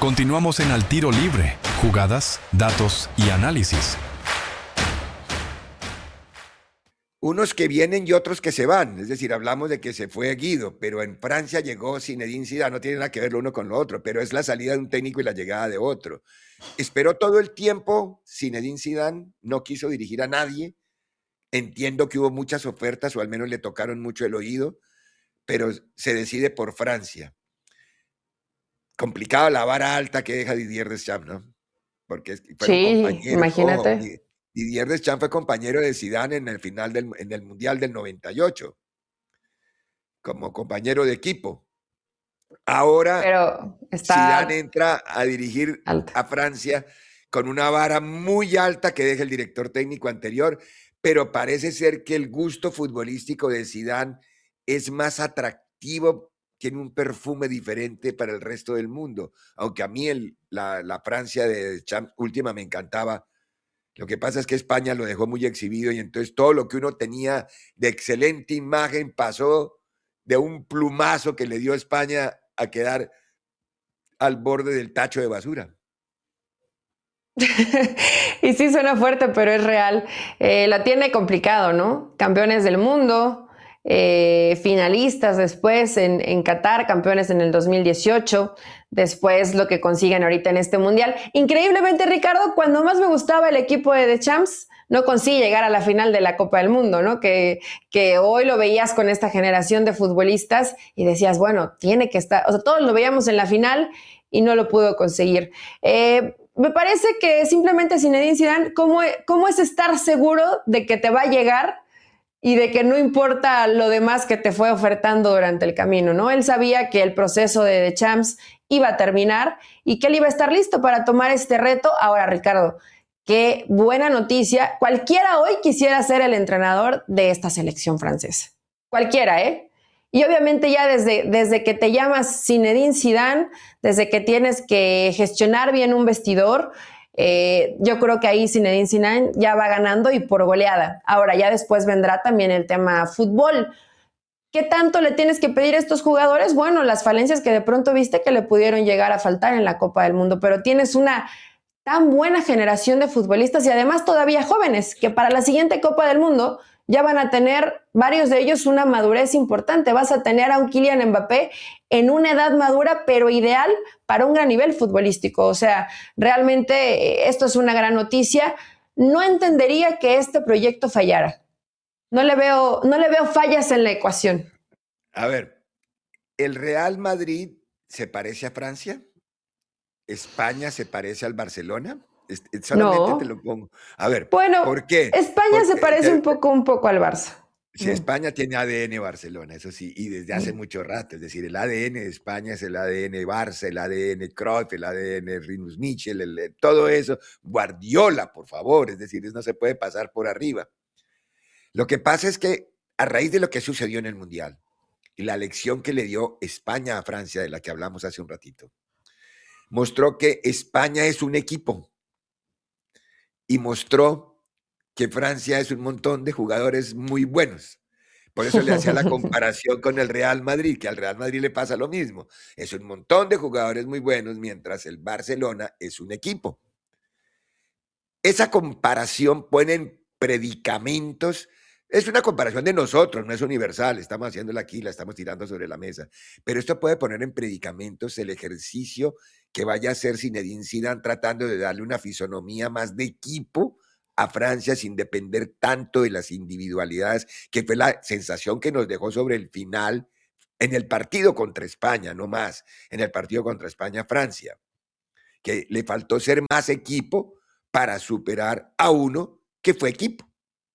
Continuamos en Al Tiro Libre, jugadas, datos y análisis. Unos que vienen y otros que se van, es decir, hablamos de que se fue Guido, pero en Francia llegó Zinedine Zidane, no tiene nada que ver lo uno con lo otro, pero es la salida de un técnico y la llegada de otro. Esperó todo el tiempo Zinedine Zidane, no quiso dirigir a nadie, entiendo que hubo muchas ofertas o al menos le tocaron mucho el oído, pero se decide por Francia. Complicada la vara alta que deja Didier Deschamps, ¿no? Porque fueron Sí, compañeros, ojo, imagínate. Didier Deschamps fue compañero de Zidane en el final en el Mundial del 98, como compañero de equipo. Ahora Pero Zidane está entra a dirigir alta. a Francia con una vara muy alta que deja el director técnico anterior, pero parece ser que el gusto futbolístico de Zidane es más atractivo, tiene un perfume diferente para el resto del mundo, aunque a mí la Francia de Champs última me encantaba. Lo que pasa es que España lo dejó muy exhibido y entonces todo lo que uno tenía de excelente imagen pasó de un plumazo que le dio España a quedar al borde del tacho de basura. Y sí suena fuerte, pero es real. La tiene complicado, ¿no? Campeones del mundo, finalistas después en Qatar, campeones en el 2018, después lo que consiguen ahorita en este mundial. Increíblemente, Ricardo, cuando más me gustaba el equipo de Deschamps, no consigue llegar a la final de la Copa del Mundo, ¿no? Que hoy lo veías con esta generación de futbolistas y decías, bueno, tiene que estar, o sea, todos lo veíamos en la final y no lo pudo conseguir. Me parece que simplemente Zinedine Zidane, ¿cómo es estar seguro de que te va a llegar y de que no importa lo demás que te fue ofertando durante el camino, ¿no? Él sabía que el proceso de Deschamps iba a terminar y que él iba a estar listo para tomar este reto. Ahora, Ricardo, qué buena noticia. Cualquiera hoy quisiera ser el entrenador de esta selección francesa. Cualquiera, ¿eh? Y obviamente ya desde que te llamas Zinedine Zidane, desde que tienes que gestionar bien un vestidor, yo creo que ahí Zinedine Zidane ya va ganando y por goleada. Ahora ya después vendrá también el tema fútbol. ¿Qué tanto le tienes que pedir a estos jugadores? Bueno, las falencias que de pronto viste que le pudieron llegar a faltar en la Copa del Mundo, pero tienes una tan buena generación de futbolistas y además todavía jóvenes, que para la siguiente Copa del Mundo ya van a tener varios de ellos una madurez importante. Vas a tener a un Kylian Mbappé en una edad madura, pero ideal para un gran nivel futbolístico. O sea, realmente esto es una gran noticia. No entendería que este proyecto fallara. No le veo fallas en la ecuación. A ver, ¿el Real Madrid se parece a Francia? ¿España se parece al Barcelona? Solamente te No. lo pongo. A ver, Bueno, ¿por qué? España se Porque parece un poco al Barça. si España tiene ADN Barcelona, eso sí, y desde hace mucho rato, es decir, el ADN de España es el ADN Barça, el ADN Cruyff, el ADN Rinus Michel, todo eso, Guardiola, por favor, es decir, eso no se puede pasar por arriba. Lo que pasa es que a raíz de lo que sucedió en el Mundial y la lección que le dio España a Francia, de la que hablamos hace un ratito, mostró que España es un equipo y mostró que Francia es un montón de jugadores muy buenos. Por eso le hacía la comparación con el Real Madrid, que al Real Madrid le pasa lo mismo. Es un montón de jugadores muy buenos, mientras el Barcelona es un equipo. Esa comparación pone en predicamentos, es una comparación de nosotros, no es universal, estamos haciéndola aquí, la estamos tirando sobre la mesa, pero esto puede poner en predicamentos el ejercicio que vaya a hacer Zinedine Zidane tratando de darle una fisonomía más de equipo a Francia sin depender tanto de las individualidades, que fue la sensación que nos dejó sobre el final en el partido contra España, no más, en el partido contra España-Francia, que le faltó ser más equipo para superar a uno que fue equipo.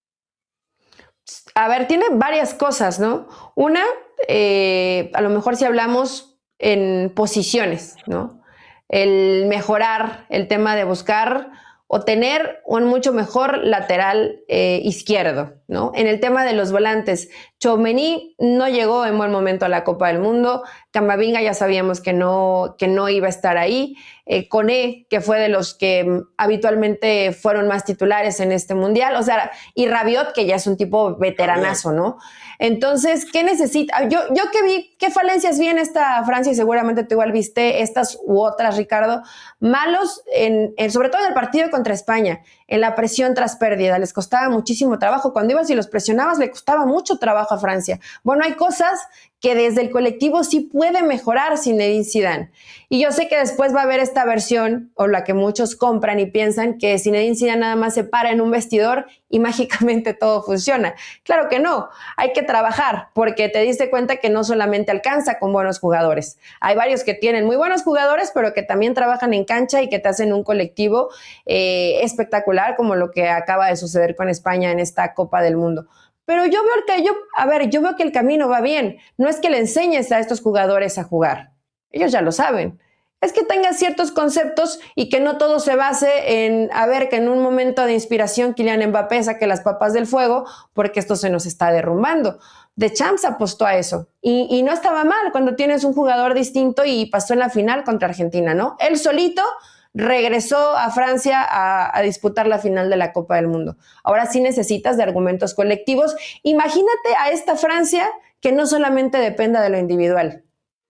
A ver, tiene varias cosas, ¿no? Una, a lo mejor si hablamos en posiciones, ¿no? El mejorar el tema de buscar o tener un mucho mejor lateral izquierdo, ¿no? En el tema de los volantes, Tchouaméni no llegó en buen momento a la Copa del Mundo. Camavinga ya sabíamos que no iba a estar ahí. Koné, que fue de los que habitualmente fueron más titulares en este mundial. O sea, y Rabiot, que ya es un tipo veteranazo, ¿no? Entonces, ¿qué necesita? Yo que vi, ¿qué falencias vi en esta Francia? Y seguramente tú igual viste estas u otras, Ricardo. Malos, sobre todo en el partido contra España, en la presión tras pérdida. Les costaba muchísimo trabajo. Cuando ibas y los presionabas, le costaba mucho trabajo a Francia. Bueno, hay cosas que desde el colectivo sí puede mejorar Zinedine Zidane. Y yo sé que después va a haber esta versión, o la que muchos compran y piensan que Zinedine Zidane nada más se para en un vestidor y mágicamente todo funciona. Claro que no, hay que trabajar, porque te diste cuenta que no solamente alcanza con buenos jugadores. Hay varios que tienen muy buenos jugadores, pero que también trabajan en cancha y que te hacen un colectivo espectacular, como lo que acaba de suceder con España en esta Copa del Mundo. Pero yo veo que el camino va bien. No es que le enseñes a estos jugadores a jugar. Ellos ya lo saben. Es que tengas ciertos conceptos y que no todo se base en, que en un momento de inspiración Kylian Mbappé saque las papas del fuego porque esto se nos está derrumbando. Deschamps apostó a eso y no estaba mal cuando tienes un jugador distinto y pasó en la final contra Argentina, ¿no? Él solito regresó a Francia a disputar la final de la Copa del Mundo. Ahora sí necesitas de argumentos colectivos. Imagínate a esta Francia que no solamente dependa de lo individual.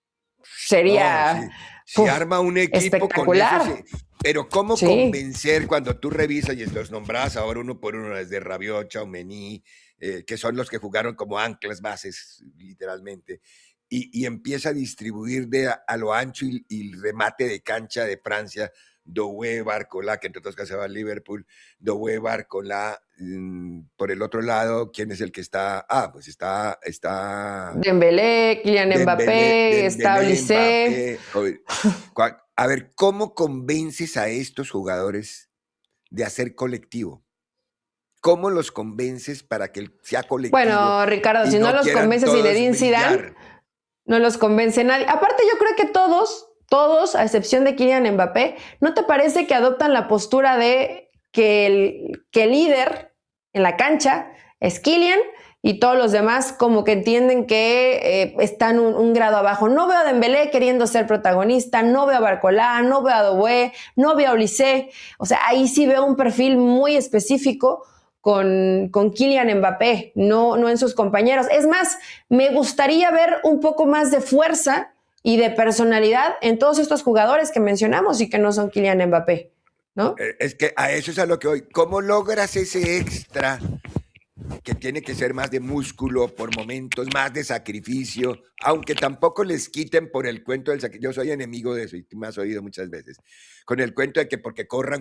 Sería si arma un equipo espectacular. con eso, sí. Pero ¿cómo convencer cuando tú revisas y los nombras ahora uno por uno, desde Rabiot, Tchouaméni, que son los que jugaron como anclas bases, literalmente, y empieza a distribuir a lo ancho y el remate de cancha de Francia, Doué, Barcola, que entre otros casos va a Liverpool, Doué, Barcola, por el otro lado, ¿quién es el que está? Pues está Dembélé, Kylian Mbappé, está Olise. A ver, ¿cómo convences a estos jugadores de hacer colectivo? ¿Cómo los convences para que sea colectivo? Bueno, Ricardo, si no los convences Zinedine Zidane, no los convence nadie. Aparte, yo creo que todos, a excepción de Kylian Mbappé, ¿no te parece que adoptan la postura de que el líder en la cancha es Kylian y todos los demás como que entienden que están un grado abajo? No veo a Dembélé queriendo ser protagonista, no veo a Barcola, no veo a Doué, no veo a Olise. O sea, ahí sí veo un perfil muy específico con Kylian Mbappé, no en sus compañeros. Es más, me gustaría ver un poco más de fuerza y de personalidad en todos estos jugadores que mencionamos y que no son Kylian Mbappé, ¿no? Es que a eso es a lo que voy. ¿Cómo logras ese extra que tiene que ser más de músculo por momentos, más de sacrificio, aunque tampoco les quiten por el cuento del sacrificio? Yo soy enemigo de eso y tú me has oído muchas veces, con el cuento de que porque corran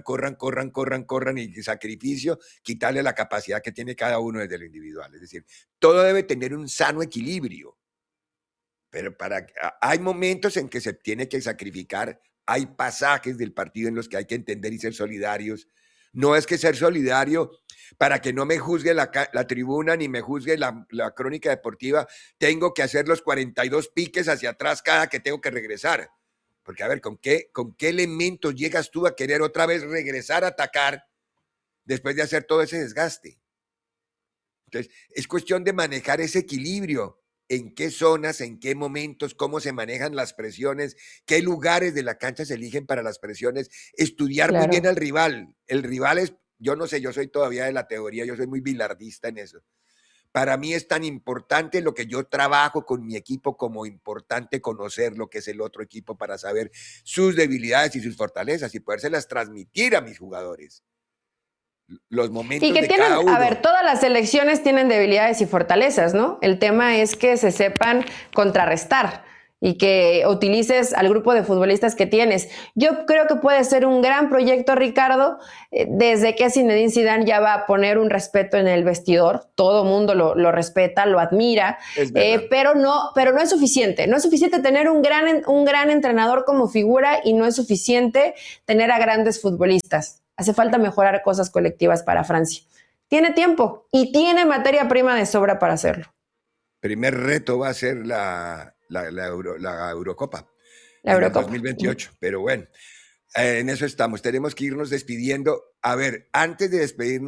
y sacrificio, quitarle la capacidad que tiene cada uno desde lo individual. Es decir, todo debe tener un sano equilibrio, pero hay momentos en que se tiene que sacrificar, hay pasajes del partido en los que hay que entender y ser solidarios. No es que ser solidario para que no me juzgue la tribuna ni me juzgue la crónica deportiva, tengo que hacer los 42 piques hacia atrás cada que tengo que regresar. Porque a ver, ¿con qué elementos llegas tú a querer otra vez regresar a atacar después de hacer todo ese desgaste? Entonces, es cuestión de manejar ese equilibrio. En qué zonas, en qué momentos, cómo se manejan las presiones, qué lugares de la cancha se eligen para las presiones, estudiar muy bien al rival. El rival es, yo no sé, yo soy todavía de la teoría, yo soy muy bilardista en eso. Para mí es tan importante lo que yo trabajo con mi equipo como importante conocer lo que es el otro equipo para saber sus debilidades y sus fortalezas y podérselas transmitir a mis jugadores. Los momentos y que de tienen, cada uno. a ver, todas las selecciones tienen debilidades y fortalezas, ¿no? El tema es que se sepan contrarrestar y que utilices al grupo de futbolistas que tienes. Yo creo que puede ser un gran proyecto, Ricardo, desde que Zinedine Zidane ya va a poner un respeto en el vestidor. Todo mundo lo respeta, lo admira, pero no es suficiente. No es suficiente tener un gran entrenador como figura y no es suficiente tener a grandes futbolistas. Hace falta mejorar cosas colectivas para Francia. Tiene tiempo y tiene materia prima de sobra para hacerlo. Primer reto va a ser la Eurocopa. La Eurocopa. 2028, pero bueno, en eso estamos. Tenemos que irnos despidiendo. A ver, antes de despedirnos,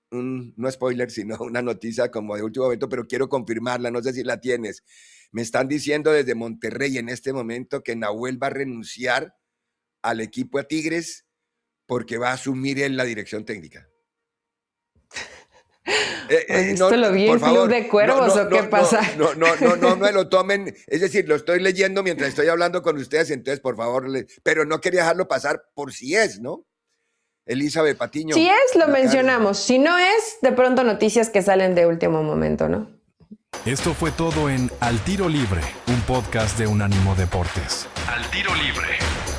no spoiler, sino una noticia como de último momento, pero quiero confirmarla, no sé si la tienes. Me están diciendo desde Monterrey en este momento que Nahuel va a renunciar al equipo a Tigres porque va a asumir él la dirección técnica. ¿Esto lo vi en Club de Cuervos o qué pasa? No me lo tomen, es decir, lo estoy leyendo mientras estoy hablando con ustedes, entonces por favor, pero no quería dejarlo pasar por si es, ¿no? Elizabeth Patiño. Si es, lo mencionamos. Si no es, de pronto noticias que salen de último momento, ¿no? Esto fue todo en Al Tiro Libre, un podcast de Unánimo Deportes. Al Tiro Libre.